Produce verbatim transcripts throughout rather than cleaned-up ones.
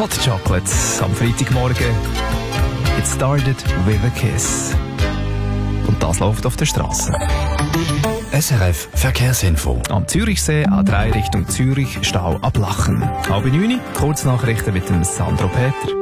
Hot Chocolate am Freitagmorgen. It started with a kiss. Und das läuft auf der Straße. S R F Verkehrsinfo. Am Zürichsee, A drei Richtung Zürich, Stau ab Lachen. Halb neun, Kurznachrichten mit dem Sandro Peter.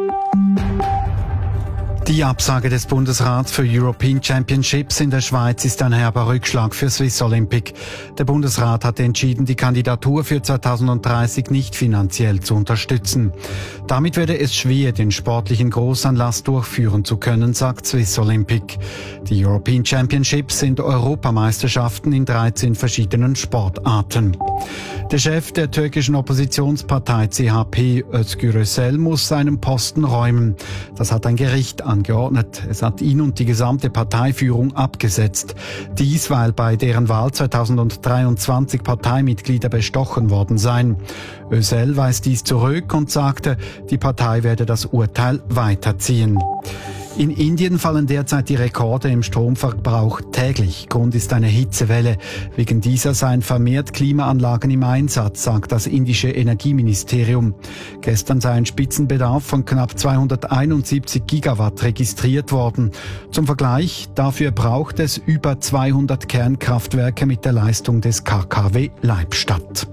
Die Absage des Bundesrats für European Championships in der Schweiz ist ein herber Rückschlag für Swiss Olympic. Der Bundesrat hatte entschieden, die Kandidatur für zweitausenddreißig nicht finanziell zu unterstützen. Damit werde es schwer, den sportlichen Großanlass durchführen zu können, sagt Swiss Olympic. Die European Championships sind Europameisterschaften in dreizehn verschiedenen Sportarten. Der Chef der türkischen Oppositionspartei C H P, Özgür Özel, muss seinen Posten räumen. Das hat ein Gericht angeordnet. Es hat ihn und die gesamte Parteiführung abgesetzt. Dies, weil bei deren Wahl zweitausenddreiundzwanzig Parteimitglieder bestochen worden seien. Özel weist dies zurück und sagte, die Partei werde das Urteil weiterziehen. In Indien fallen derzeit die Rekorde im Stromverbrauch täglich. Grund ist eine Hitzewelle. Wegen dieser seien vermehrt Klimaanlagen im Einsatz, sagt das indische Energieministerium. Gestern sei ein Spitzenbedarf von knapp zweihunderteinundsiebzig Gigawatt registriert worden. Zum Vergleich, dafür braucht es über zweihundert Kernkraftwerke mit der Leistung des K K W Leibstadt.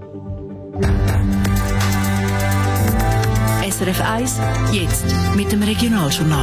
S R F eins, jetzt mit dem Regionaljournal.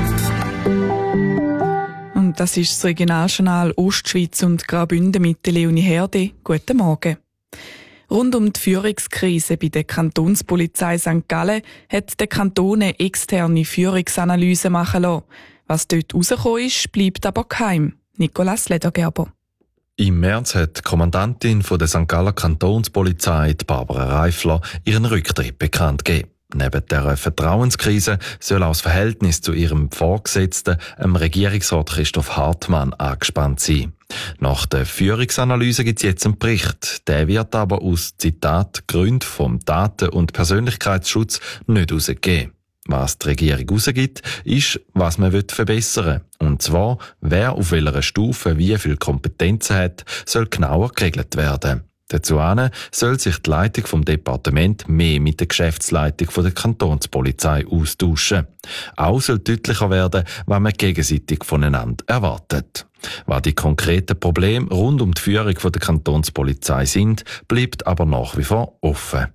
Und das ist das Regionaljournal Ostschweiz und Graubünden mit der Leonie Herde. Guten Morgen. Rund um die Führungskrise bei der Kantonspolizei Sankt Gallen hat der Kanton eine externe Führungsanalyse machen lassen. Was dort rausgekommen ist, bleibt aber geheim. Nicolas Ledergerber. Im März hat die Kommandantin von der Sankt Galler Kantonspolizei, Barbara Reifler, ihren Rücktritt bekannt gegeben. Neben der Vertrauenskrise soll auch das Verhältnis zu ihrem Vorgesetzten, dem Regierungsrat Christoph Hartmann, angespannt sein. Nach der Führungsanalyse gibt es jetzt einen Bericht. Der wird aber aus, Zitat, Gründen vom Daten- und Persönlichkeitsschutz nicht herausgegeben. Was die Regierung herausgibt, ist, was man verbessern will. Und zwar, wer auf welcher Stufe wie viel Kompetenzen hat, soll genauer geregelt werden. Dazu soll sich die Leitung vom Departement mehr mit der Geschäftsleitung von der Kantonspolizei austauschen. Auch soll deutlicher werden, was man gegenseitig voneinander erwartet. Was die konkreten Probleme rund um die Führung von der Kantonspolizei sind, bleibt aber nach wie vor offen.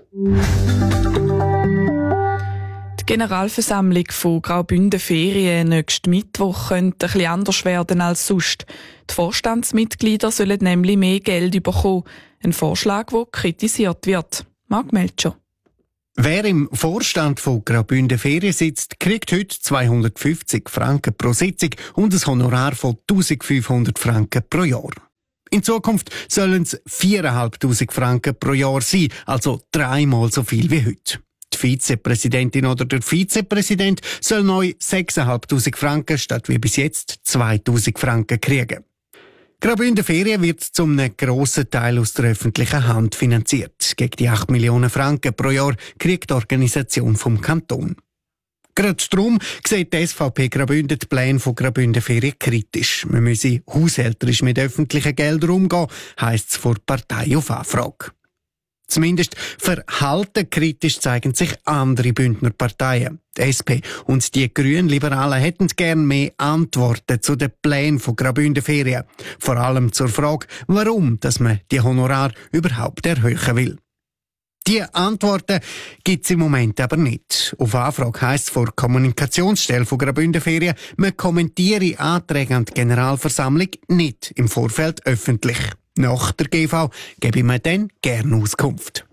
Die Generalversammlung von Graubünden Ferien nächsten Mittwoch könnte ein bisschen anders werden als sonst. Die Vorstandsmitglieder sollen nämlich mehr Geld bekommen. Ein Vorschlag, der kritisiert wird. Marc Melcher. Wer im Vorstand von Graubünden Ferien sitzt, kriegt heute zweihundertfünfzig Franken pro Sitzung und ein Honorar von eintausendfünfhundert Franken pro Jahr. In Zukunft sollen es viertausendfünfhundert Franken pro Jahr sein, also dreimal so viel wie heute. Die Vizepräsidentin oder der Vizepräsident soll neu sechstausendfünfhundert Franken statt wie bis jetzt zweitausend Franken kriegen. Graubünden Ferien wird zum einem grossen Teil aus der öffentlichen Hand finanziert. Gegen die acht Millionen Franken pro Jahr kriegt die Organisation vom Kanton. Gerade darum sieht die S V P Graubünden die Pläne von Graubünden Ferien kritisch. Man müsse haushälterisch mit öffentlichen Geldern umgehen, heisst es vor der Partei auf Anfrage. Zumindest verhaltenkritisch zeigen sich andere Bündner Parteien. Die S P und die Grünen-Liberalen hätten gern mehr Antworten zu den Plänen von Graubünden Ferien. Vor allem zur Frage, warum dass man die Honorar überhaupt erhöhen will. Die Antworten gibt es im Moment aber nicht. Auf Anfrage heisst es vor der Kommunikationsstelle von Graubünden Ferien, man kommentiere Anträge an die Generalversammlung nicht im Vorfeld öffentlich. Nach der G V gebe ich mir dann gerne Auskunft.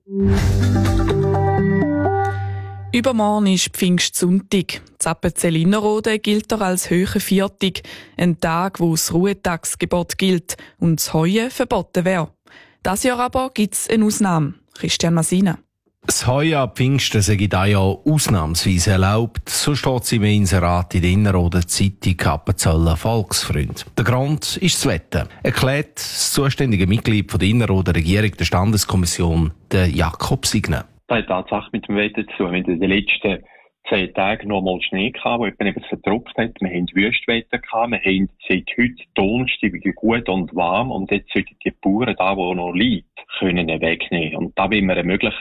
Übermorgen ist Pfingstsonntag. Das Appenzell Innerrhoden gilt er als hoher Viertag, ein Tag, wo das Ruhetagsgebot gilt und das Heuen verboten wäre. Dieses Jahr aber gibt es eine Ausnahme. Christian Masina. Das Heuen an Pfingsten sei dieses Jahr ausnahmsweise erlaubt. So steht es im Inserat in der Innerrhoden Zeitung Appenzeller Volksfreund. Der Grund ist das Wetter, erklärt das zuständige Mitglied von der Innerrhoden Regierung der Standeskommission, der Jakob Signer. Das hat Tatsache mit dem Wetter zu. Wir haben in den letzten zehn Tagen noch mal Schnee gehabt, wo etwas vertropft hat. Wir haben Wüstwetter gehabt. Wir haben seit heute Donnerstag gut und warm. Und jetzt sollten die Bauern da, wo noch liegt, können wegnehmen. Und da will wir ermöglichen,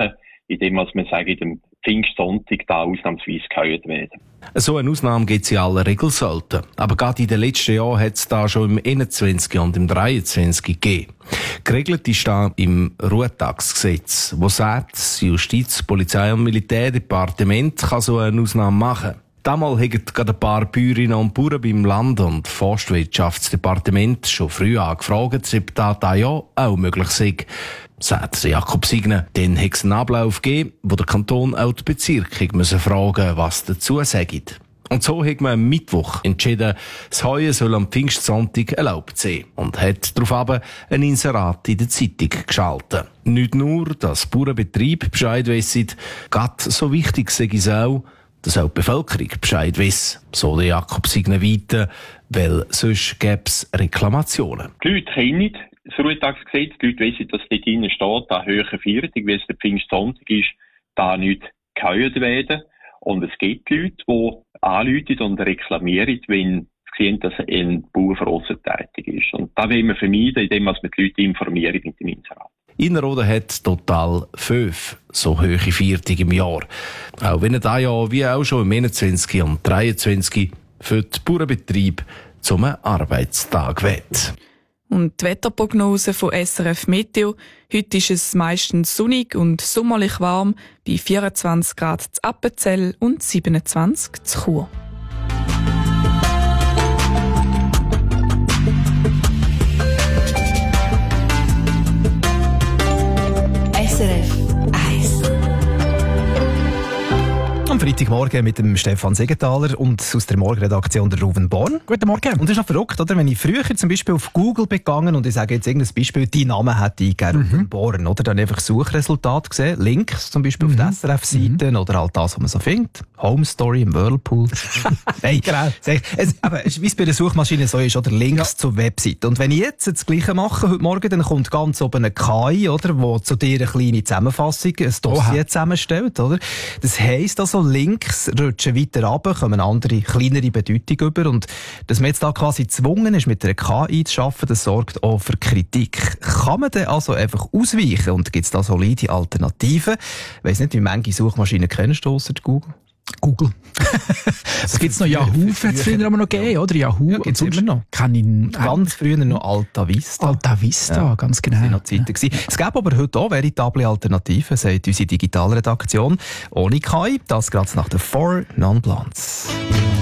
indem man sagt, in dem Pfingstsonntag da ausnahmsweise gehört werden. So eine Ausnahme gibt es in aller Regel selten. Aber gerade in den letzten Jahren hat es da schon im einundzwanzig und im dreiundzwanzig gegeben. Geregelt ist da im Ruhetagsgesetz, wo sagt, das Justiz-, Polizei- und Militärdepartement kann so eine Ausnahme machen. Damals haben gerade ein paar Bäuerinnen und Bauern beim Land- und Forstwirtschaftsdepartement schon früh angefragt, ob das da ja auch möglich sei. Sagt Jakob Signer, dann hat es einen Ablauf gegeben, wo der Kanton auch die Bezirke müssen fragen, was dazu sagt. Und so hat man am Mittwoch entschieden, das Heuen soll am Pfingstsonntag erlaubt sein und hat daraufhin ein Inserat in der Zeitung geschaltet. Nicht nur, dass Bauernbetriebe Bescheid wissen, gerade so wichtig sei es auch, dass auch die Bevölkerung Bescheid weiss, so der Jakob Signer weiter, weil sonst gäbe es Reklamationen. Die Leute kennen das Ruhetagsgesetz, die Leute wissen, dass dort drinnen steht, da höhere Viertig, wie es der Pfingstsonntag ist, da nicht gehört werden. Und es gibt Leute, die anrufen und reklamieren, wenn sie sehen, dass ein Bauer draussen tätig ist. Und das will man vermeiden, indem man die Leute informieren mit dem Inserat. Innerrhoden hat total fünf so hohe Viertig im Jahr. Auch wenn er da ja wie auch schon im einundzwanzig und dreiundzwanzig für die Bauernbetriebe zum Arbeitstag wird. Und die Wetterprognose von S R F Meteo. Heute ist es meistens sonnig und sommerlich warm bei vierundzwanzig Grad zu Appenzell und siebenundzwanzig zu Chur. S R F eins. Am Freitagmorgen mit dem Stefan Segenthaler und aus der Morgenredaktion der Ruven Born. Guten Morgen. Und es ist noch verrückt, oder? Wenn ich früher zum Beispiel auf Google begangen und ich sage jetzt irgendein Beispiel, dein Name hätte eingegeben, Ruven Born, oder? Dann einfach Suchresultat gesehen, Links zum Beispiel mhm. auf der S R F-Seite mhm. oder halt das, was man so findet. Home Story im Whirlpool. Hey, genau. Es, aber wie es bei der Suchmaschine so ist, oder? Links ja. zur Webseite. Und wenn ich jetzt das Gleiche mache heute Morgen, dann kommt ganz oben eine K I, oder? Wo zu dir eine kleine Zusammenfassung, ein Dossier Oha. zusammenstellt, oder? Das heisst also, Links rutschen weiter runter, kommen andere, kleinere Bedeutung über. Und dass man jetzt da quasi gezwungen ist, mit einer K I zu arbeiten, das sorgt auch für Kritik. Kann man denn also einfach ausweichen? Und gibt es da solide Alternativen? Ich weiss nicht, wie manche Suchmaschinen kennst du ausser Google? Google. Es gibt noch Yahoo, hat es früher aber noch gegeben, oder? Yahoo. Ja, gibt es immer noch. Kann ich ganz früher noch Alta Vista. Alta Vista, ja, ganz genau. Das waren noch Zeiten gewesen. Es gäbe aber heute auch veritable Alternativen, sagt unsere Digitalredaktion. Ohne K I, das gerade nach der Four Non-Blondes.